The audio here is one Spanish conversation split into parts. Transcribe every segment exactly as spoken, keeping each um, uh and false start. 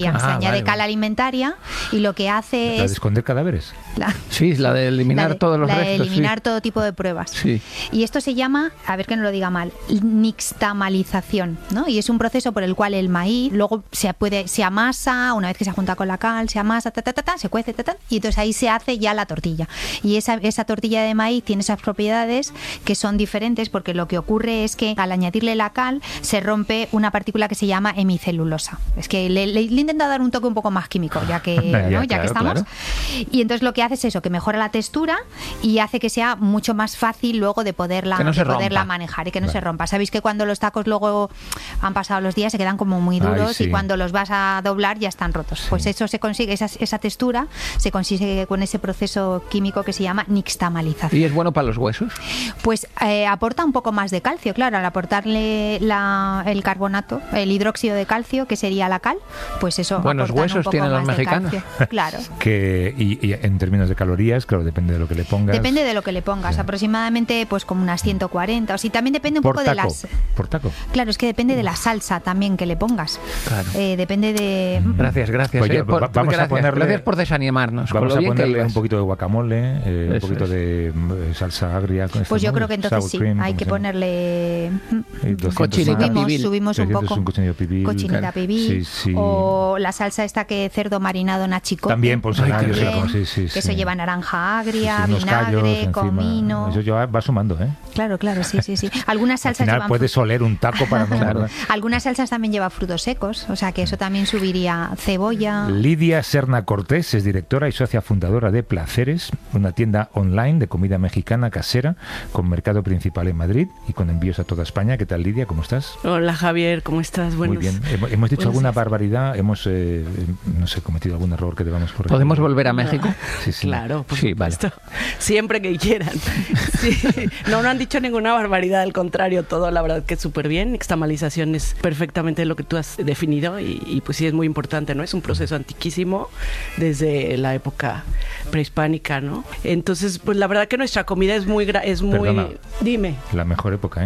Ah, se añade vale, cal vale. alimentaria y lo que hace ¿La es... de esconder cadáveres? La, Sí, la de eliminar la de- todos los la de restos. eliminar sí. todo tipo de pruebas. Sí. Y esto se llama, a ver que no lo diga mal, nixtamalización, ¿no? Y es un proceso por el cual el maíz luego se puede se amasa, una vez que se junta con la cal, se amasa, ta, ta, ta, ta, se cuece, ta, ta, y entonces ahí se hace ya la tortilla. Y esa, esa tortilla de maíz tiene esas propiedades que son diferentes porque lo que ocurre es que al añadirle la cal se rompe una partícula que se llama hemicelulosa. Es que le, le, le he intentado dar un toque un poco más químico, ya que, Ya, ¿no? ya claro, que estamos. claro. Y entonces lo que hace es eso, que mejora la textura y hace que sea mucho más fácil luego de poderla, Que no se de poderla rompa. manejar y que no Vale. se rompa. Sabéis que cuando los tacos luego han pasado los días se quedan como muy Ay, duros sí. y cuando los vas a doblar ya están rotos. Pues eso se consigue, esa, esa textura se consigue con ese proceso químico que se llama nixtamalización. ¿Y es bueno para los huesos? Pues eh, aporta un poco más de calcio, claro, al aportarle la, el carbonato, el hidróxido de calcio, que sería la cal, pues eso Buenos aportan un huesos poco tienen los más de mexicanos. calcio. Claro. Que, y, y en términos de calorías, claro, depende de lo que le pongas. Depende de lo que le pongas, Sí. aproximadamente pues como unas ciento cuarenta, o si también depende un por poco taco, de las... por taco. Claro, es que depende de la salsa también que le pongas. Claro. Eh, depende de... Gracias, gracias. Oye, eh, por- va- vamos a gracias, ponerle- gracias por desanimarnos. con Vamos lo a bien que ponerle ibas. un poquito de guacamole, eh, un Eso poquito es. de mm, salsa agria. con Pues esto, yo ¿no? creo que entonces Sour sí, cream, hay ¿cómo que se llama? ponerle... Eh, doscientos Cochinita más. Subimos, pibil. subimos un trescientos, poco. un cochinillo pibil. Cochinita Claro. pibil. Sí, sí. O la salsa esta que cerdo marinado nachicote. También, por Ay, yo sé también, cómo, sí, sí, que sí. eso lleva naranja Sí, agria, sí, unos callos vinagre, encima. comino. Eso ya va sumando, ¿eh? Claro, claro, sí, sí, sí. Algunas Al salsas final llevan puedes fru- oler un taco para no... Claro. Algunas salsas también llevan frutos secos, o sea que eso también subiría cebolla. Lidia Serna Cortés es directora y socia fundadora de Placeres, una tienda online de comida mexicana casera con mercado principal en Madrid y con envíos a toda España. ¿Qué tal, Lidia? ¿Cómo estás? Hola Javier, ¿cómo estás? Buenos, Muy bien. Hemos, hemos dicho buenos alguna días. barbaridad, hemos, eh, no sé, cometido algún error que debamos corregir. ¿Podemos volver a México? Sí, sí. Claro, por Sí, vale. supuesto. Siempre que quieran. Sí. No, no han dicho ninguna barbaridad, al contrario, todo la verdad que es súper bien. Nixtamalización es perfectamente lo que tú has definido y, y pues sí es muy importante, ¿no? Es un proceso antiquísimo desde la época prehispánica, ¿no? Entonces, pues la verdad que nuestra comida es muy... gra- es muy Perdona. Dime. La mejor época, ¿eh?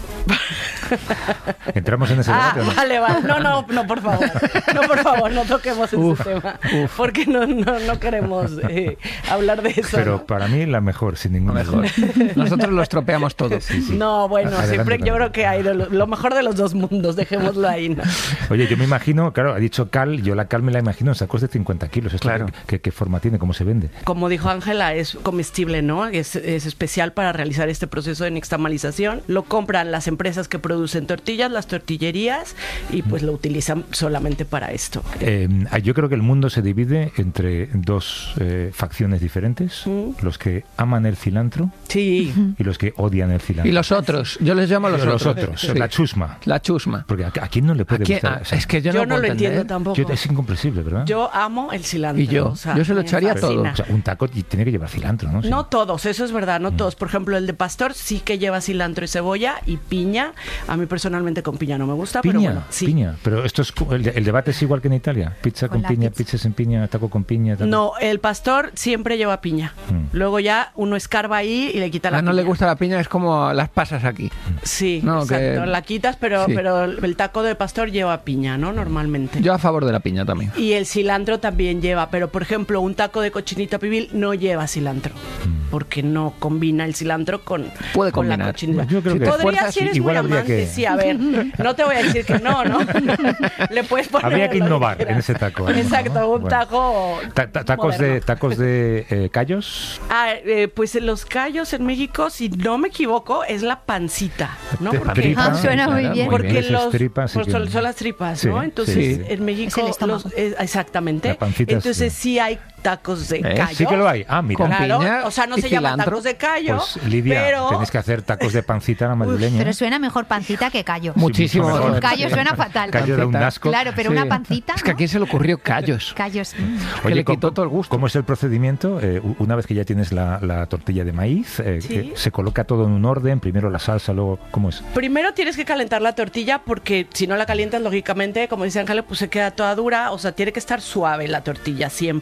¿Entramos en ese Ah, debate o no? vale, vale. No, no, no, por favor. No, por favor, no toquemos Uf, ese tema. Porque no, no, no queremos eh, hablar de eso. Pero ¿no? para mí la mejor, sin ninguna Mejor. duda. Nosotros lo estropeamos todo. Sí, sí. No, bueno, Adelante, siempre yo Fernando. creo que hay de lo, lo mejor de los dos mundos, dejémoslo ahí, ¿no? Oye, yo me imagino, claro, ha dicho cal, yo la cal me la imagino en sacos de cincuenta kilos. ¿Esto Claro. qué, qué- qué forma tiene? ¿Cómo se vende? Como dijo Ángela, es comestible, ¿no? Es, es especial para realizar este proceso de nixtamalización. Lo compran las empresas que producen tortillas, las tortillerías, y pues lo utilizan solamente para esto. Eh, yo creo que el mundo se divide entre dos eh, facciones diferentes, Mm. los que aman el cilantro Sí. y los que odian el cilantro. Y los otros, yo les llamo los, Los otros. otros, Sí. la chusma. La chusma. Porque a, a quién no le ¿A puede quién? gustar. Ah, O sea, es que yo, Yo no, no puedo lo entiendo entender. tampoco. yo- es incomprensible, ¿verdad? Yo amo el cilantro. Y yo, o sea, yo se lo me echaría fascina. todo. O sea, un taco y tiene que llevar cilantro, ¿no? Sí. No todos, eso es verdad, no todos. Por ejemplo, el de pastor sí que lleva cilantro y cebolla y piña. A mí personalmente con piña no me gusta, Piña, pero bueno, sí. piña. Pero esto es cu- el, el debate es igual que en Italia. Pizza Con con, la piña, pizza. pizza sin piña, taco con piña. taco- No, el pastor siempre lleva piña. Mm. Luego ya uno escarba ahí y le quita la A no piña. le gusta la piña, es como las pasas aquí. Sí, No, exacto. que- La quitas, pero, Sí. pero el taco de pastor lleva piña, ¿no? Normalmente. Yo a favor de la piña también. Y el cilantro también lleva, pero por ejemplo, un taco de cochinita pibil no lleva cilantro. Porque no combina el cilantro con, Puede con la combinar. cochinita. Yo creo Si que te Podría esfuerzas, si eres igual muy habría amante, que- sí, a ver, no te voy a decir que no, ¿no? Le puedes poner Habría que lo innovar quieras. en ese taco, ¿eh? Exacto, un Bueno. taco Ta- ta- tacos de moderno. tacos de eh, callos. Ah, eh, pues en los callos en México, si no me equivoco, es la pancita, ¿no? De Porque, tripa, Ah, suena muy claro, bien. porque Esas los tripas, sí pues que- son, son las tripas, Sí, ¿no? Entonces, sí, sí. en México, Es el estómago. los- eh, exactamente. La pancita, Entonces, sí. sí hay tacos de ¿Eh? callo. Sí que lo hay. Ah, mira. Con Claro, piña o sea, no y se llama cilantro. tacos de callo, Pues Lidia, pero tenéis que hacer tacos de pancita a la madrileña. Pero suena mejor pancita que callo. Muchísimo mucho mejor. mejor. Callo suena fatal. Callo da un Pancita. asco. Claro, pero Sí. una pancita, Es que a ¿no? quién se le ocurrió callos. Callos. mm. que le ¿cómo- quitó todo el gusto. ¿Cómo es el procedimiento? Eh, u- una vez que ya tienes la, la tortilla de maíz, eh, Sí. que se coloca todo en un orden, primero la salsa, luego, ¿cómo es? primero tienes que calentar la tortilla porque si no la calientas, lógicamente, como dice Ángel, pues se queda toda dura. O sea, tiene que estar suave la tortilla siempre.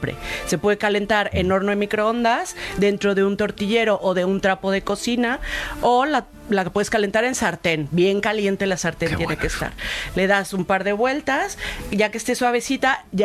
Se puede calentar en horno de microondas, dentro de un tortillero o de un trapo de cocina, o la la que puedes calentar en sartén, bien caliente la sartén. Qué tiene bueno. que estar. Le das un par de vueltas, ya que esté suavecita, ya